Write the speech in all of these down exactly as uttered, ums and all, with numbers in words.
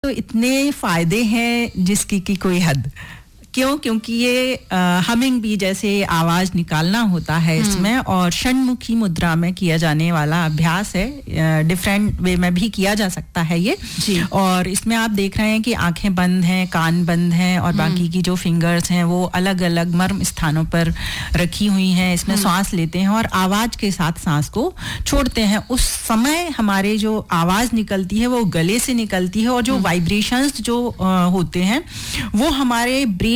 तो इतने फायदे हैं जिसकी की कोई हद क्यों क्योंकि ये हमिंग भी जैसे आवाज निकालना होता है इसमें और षण्मुखी मुद्रा में किया जाने वाला अभ्यास है डिफरेंट वे में भी किया जा सकता है ये और इसमें आप देख रहे हैं कि आंखें बंद हैं कान बंद हैं और बाकी की जो फिंगर्स हैं वो अलग-अलग मर्म स्थानों पर रखी हुई हैं इसमें सांस लेते हैं और आवाज के साथ सांस को छोड़ते हैं उस समय हमारे जो आवाज निकलती है वो गले से निकलती है और जो वाइब्रेशंस जो होते हैं वो हमारे ब्रेन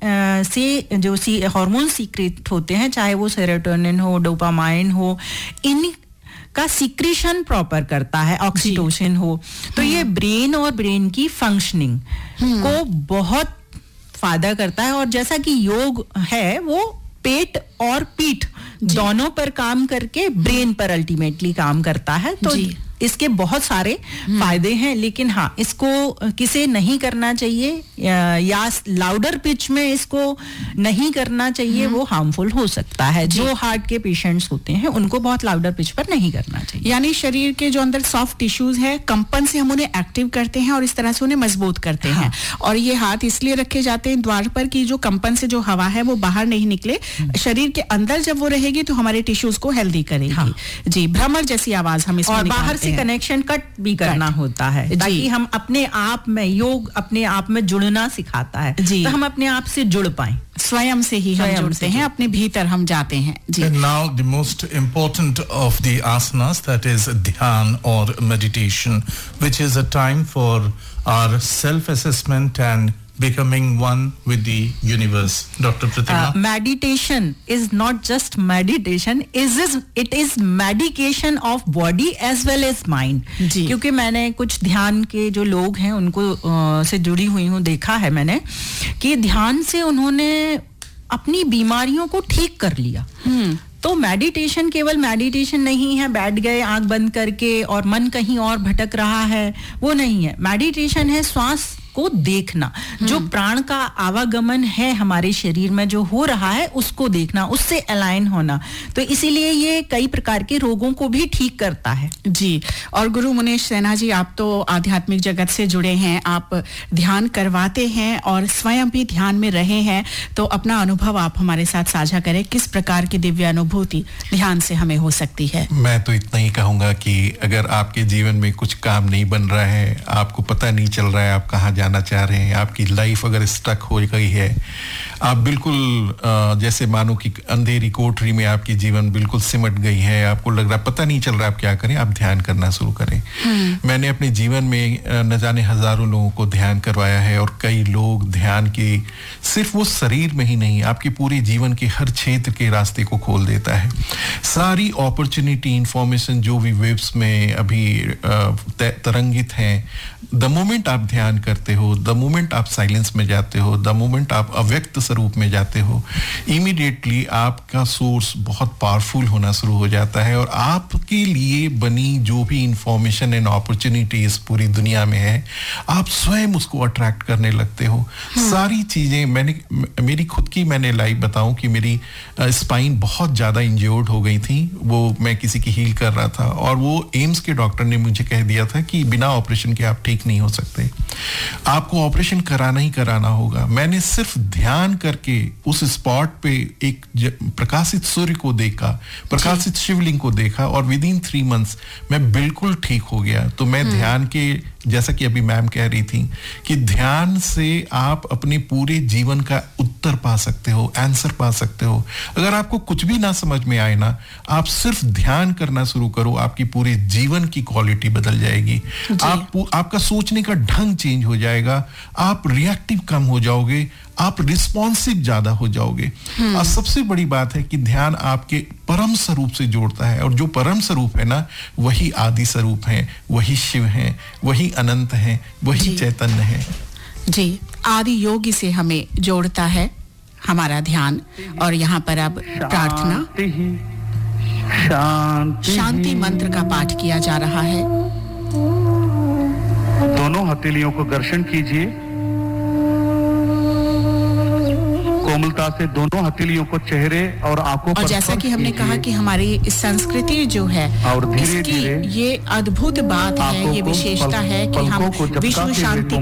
से जो सी हार्मोन सीक्रेट होते हैं चाहे वो सेरोटोनिन हो डोपामाइन हो इन का सीक्रेशन प्रॉपर करता है ऑक्सीटोसिन हो तो ये ब्रेन और ब्रेन की फंक्शनिंग को बहुत फायदा करता है और जैसा कि योग है वो पेट और पीठ दोनों पर काम करके ब्रेन पर अल्टीमेटली काम करता है तो इसके बहुत सारे फायदे हैं लेकिन हाँ इसको किसे नहीं करना चाहिए या, या लाउडर पिच में इसको नहीं करना चाहिए वो हार्मफुल हो सकता है जो हार्ट के पेशेंट्स होते हैं उनको बहुत लाउडर पिच पर नहीं करना चाहिए यानी शरीर के जो अंदर सॉफ्ट टिश्यूज है कंपन से हम उन्हें एक्टिव करते हैं और इस तरह से उन्हें मजबूत करते हाँ. हैं और ये हाथ इसलिए रखे जाते हैं द्वार पर कि जो कंपन से जो हवा है वो बाहर नहीं निकले शरीर के अंदर जब वो रहेगी तो हमारे टिश्यूज को हेल्दी करेगी हाँ. जी भ्रमर जैसी आवाज हम इसमें और बाहर से कनेक्शन कट भी करना कट. होता है ताकि हम अपने आप में योग अपने आप में जुड़ना सिखाता है तो हम अपने आप से जुड़ पाएं स्वयं से ही हम जुड़ते हैं अपने भीतर हम जाते हैं जी And now the most important of the asanas that is dhyan or meditation which is a time for our self assessment and becoming one with the universe. Doctor Pratima. Uh, meditation is not just meditation, is is it is medication of body as well as mind. क्योंकि मैंने कुछ ध्यान के जो लोग हैं उनको uh, से जुड़ी हुई हूँ देखा है मैंने कि ध्यान से उन्होंने अपनी बीमारियों को ठीक कर लिया. hmm. तो मेडिटेशन केवल मेडिटेशन नहीं है बैठ गए आंख बंद करके और मन कहीं और भटक रहा है वो नहीं है मेडिटेशन है श्वास को देखना जो प्राण का आवागमन है हमारे शरीर में जो हो रहा है उसको देखना उससे अलाइन होना तो इसीलिए ये कई प्रकार के रोगों को भी ठीक करता है जी और गुरु मुनेश सैना जी आप तो आध्यात्मिक जगत से जुड़े हैं आप ध्यान करवाते हैं और स्वयं भी ध्यान में रहे हैं तो अपना अनुभव आप हमारे साथ साझा करें किस प्रकार की दिव्य अनुभूति ध्यान से हमें हो सकती है मैं तो इतना ही कहूंगा कि अगर आपके जीवन में कुछ काम नहीं बन रहा है आपको पता नहीं चल रहा है आप कहां जाना चाह रहे हैं आपकी लाइफ अगर स्टक हो गई है आप बिल्कुल जैसे मानो कि अंधेरी कोठरी में आपकी जीवन बिल्कुल सिमट गई है आपको लग रहा पता नहीं चल रहा आप क्या करें आप ध्यान करना शुरू करें मैंने अपने जीवन में न जाने हजारों लोगों को ध्यान करवाया है और कई लोग ध्यान के सिर्फ वो शरीर में ही नहीं आपके पूरे जीवन के हर क्षेत्र के रास्ते को खोल देता है सारी अपॉर्चुनिटी इंफॉर्मेशन जो भी वेव्स में अभी तरंगित हैं द मोमेंट आप ध्यान करते हो द मोमेंट आप साइलेंस में जाते हो द मोमेंट आप अव्यक्त स्वरूप में जाते हो इमीडिएटली आपका सोर्स बहुत पावरफुल होना शुरू हो जाता है और आपके लिए बनी जो भी इंफॉर्मेशन एंड अपॉर्चुनिटीज पूरी दुनिया में है आप स्वयं उसको अट्रैक्ट करने लगते हो सारी चीजें मैंने मेरी खुद की मैंने लाइफ बताऊं कि मेरी स्पाइन बहुत ज्यादा इंजर्ड हो गई थी वो मैं किसी की हील कर रहा था और वो एम्स के डॉक्टर ने मुझे कह दिया था कि बिना ऑपरेशन के आप ठीक नहीं हो सकते आपको ऑपरेशन कराना ही कराना होगा मैंने सिर्फ ध्यान करके उस स्पॉट पे एक प्रकाशित सूर्य को देखा प्रकाशित शिवलिंग को देखा और विद इन थ्री मंथ्स मैं बिल्कुल ठीक हो गया तो मैं ध्यान के जैसा कि अभी मैम कह रही थी कि ध्यान से आप अपने पूरे जीवन का उत्तर पा सकते हो आंसर पा सकते हो अगर आपको कुछ भी ना समझ में आए ना आप सिर्फ ध्यान करना शुरू करो आपकी पूरे जीवन की क्वालिटी बदल जाएगी आप आपका सोचने का ढंग चेंज हो जाएगा आप रिएक्टिव कम हो जाओगे आप रिस्पॉन्सिव ज्यादा हो जाओगे और सबसे बड़ी बात है कि ध्यान आपके परम स्वरूप से जोड़ता है और जो परम स्वरूप है ना वही आदि स्वरूप है वही शिव है वही अनंत है वही चैतन्य है जी आदि योगी से हमें जोड़ता है हमारा ध्यान और यहाँ पर अब प्रार्थना शांति शांति मंत्र का पाठ किया जा रहा है दोनों हथेलियों को घर्षण कीजिए कोमलता से दोनों हथेलियों को चेहरे और आंखों पर और जैसा कि हमने कहा कि हमारी संस्कृति जो है और धीरे इसकी धीरे ये अद्भुत बात है, ये विशेषता है कि हम विश्व शांति